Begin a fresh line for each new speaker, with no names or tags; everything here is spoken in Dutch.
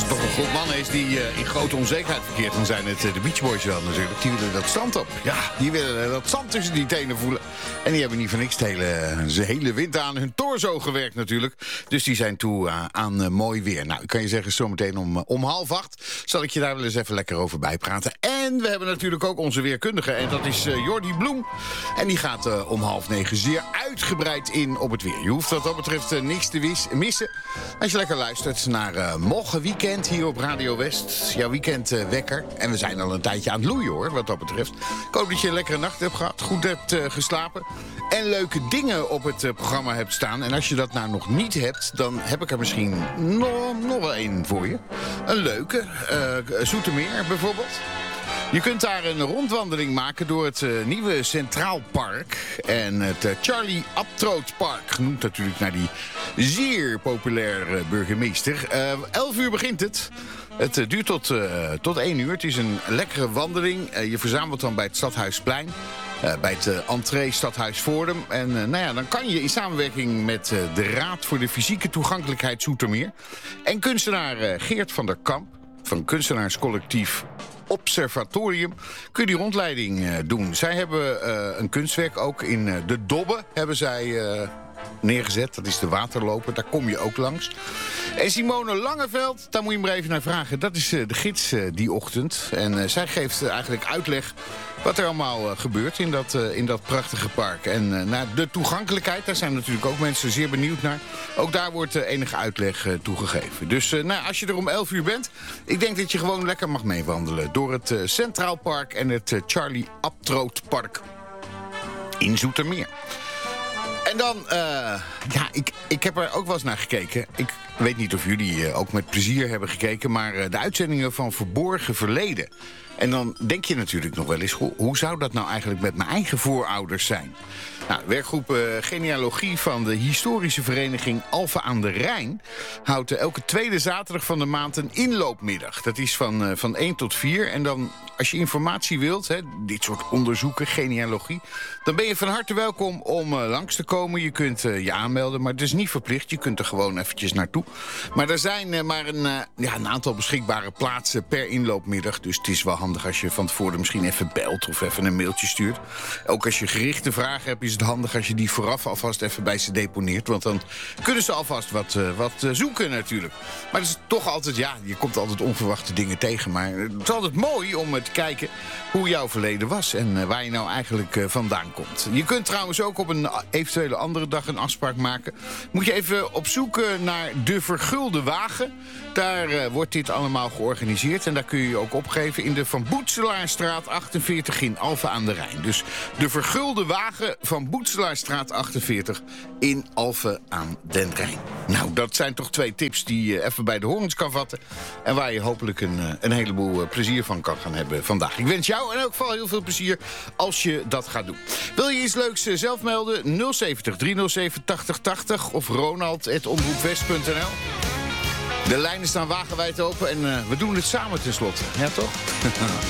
toch een groep mannen is die in grote onzekerheid verkeert, dan zijn het de Beach Boys wel natuurlijk. Die willen dat zand op. Ja, die willen dat zand tussen die tenen voelen. En die hebben niet voor niks de hele winter aan hun torso gewerkt natuurlijk. Dus die zijn toe aan mooi weer. Nou, ik kan je zeggen, zometeen om 7:30 zal ik je daar wel eens even lekker over bijpraten. En we hebben natuurlijk ook onze weerkundige. En dat is Jordi Bloem. En die gaat om 8:30 zeer uitgebreid in op het weer. Je hoeft wat dat betreft niks te missen. Als je lekker luistert naar Morgen Weekend hier op Radio West. Jouw weekendwekker. En we zijn al een tijdje aan het loeien hoor, wat dat betreft. Ik hoop dat je een lekkere nacht hebt gehad. Goed hebt geslapen. En leuke dingen op het programma hebt staan. En als je dat nou nog niet hebt, dan heb ik er misschien nog wel één voor je. Een leuke. Zoetermeer bijvoorbeeld. Je kunt daar een rondwandeling maken door het nieuwe Centraal Park. En het Charlie Abtroot Park, genoemd natuurlijk naar die zeer populaire burgemeester. 11 uur begint het. Het duurt tot 1 uur. Het is een lekkere wandeling. Je verzamelt dan bij het Stadhuisplein. Bij het entree Stadhuis Forum. En dan kan je in samenwerking met de Raad voor de Fysieke Toegankelijkheid Zoetermeer en kunstenaar Geert van der Kamp van kunstenaarscollectief Observatorium kun je die rondleiding doen. Zij hebben een kunstwerk ook in de Dobbe hebben zij neergezet. Dat is de waterloper, daar kom je ook langs. En Simone Langeveld, daar moet je maar even naar vragen. Dat is de gids die ochtend. En zij geeft eigenlijk uitleg wat er allemaal gebeurt in dat prachtige park. En naar de toegankelijkheid, daar zijn natuurlijk ook mensen zeer benieuwd naar. Ook daar wordt enige uitleg toegegeven. Dus als je er om 11 uur bent, ik denk dat je gewoon lekker mag meewandelen door het Centraal Park en het Charlie Abtroot Park in Zoetermeer. En dan, ik heb er ook wel eens naar gekeken. Ik weet niet of jullie ook met plezier hebben gekeken, maar de uitzendingen van Verborgen Verleden. En dan denk je natuurlijk nog wel eens, hoe zou dat nou eigenlijk met mijn eigen voorouders zijn? Nou, de werkgroep Genealogie van de historische vereniging Alphen aan de Rijn houdt elke tweede zaterdag van de maand een inloopmiddag. Dat is van 1 tot 4. En dan, als je informatie wilt, dit soort onderzoeken, genealogie, dan ben je van harte welkom om langs te komen. Je kunt je aanmelden, maar het is niet verplicht. Je kunt er gewoon eventjes naartoe. Maar er zijn maar een aantal beschikbare plaatsen per inloopmiddag. Dus het is wel handig als je van tevoren misschien even belt of even een mailtje stuurt. Ook als je gerichte vragen hebt, is het handig als je die vooraf alvast even bij ze deponeert. Want dan kunnen ze alvast wat zoeken natuurlijk. Maar het is toch altijd, je komt altijd onverwachte dingen tegen. Maar het is altijd mooi om te kijken hoe jouw verleden was en waar je nou eigenlijk vandaan komt. Je kunt trouwens ook op een eventuele andere dag een afspraak maken. Moet je even op zoek naar de Vergulde Wagen. Daar wordt dit allemaal georganiseerd. En daar kun je je ook opgeven in de Van Boetselaarstraat 48 in Alphen aan de Rijn. Dus de Vergulde Wagen van Boetselaarstraat 48 in Alphen aan den Rijn. Nou, dat zijn toch 2 tips die je even bij de horens kan vatten. En waar je hopelijk een heleboel plezier van kan gaan hebben vandaag. Ik wens jou in elk geval heel veel plezier als je dat gaat doen. Wil je iets leuks zelf melden? 070 307 8080 of ronald@omroepwest.nl. De lijnen staan wagenwijd open en we doen het samen tenslotte. Ja, toch?